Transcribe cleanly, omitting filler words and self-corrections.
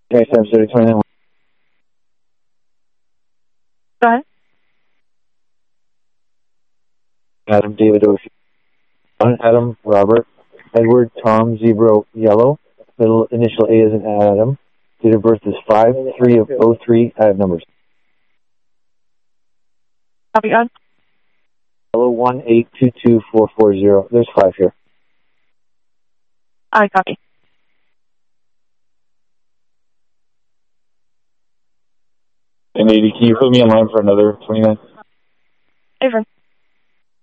Okay, 73029. Go ahead. Adam, David, Ocean. Adam, Robert, Edward, Tom, Zebra, Yellow. Middle initial A is an Adam. Date of birth is 5/3/03. I have numbers. Copy, God. Hello, 1822440. There's 5 here. I copy. And 80, can you put me in line for another 29? Over.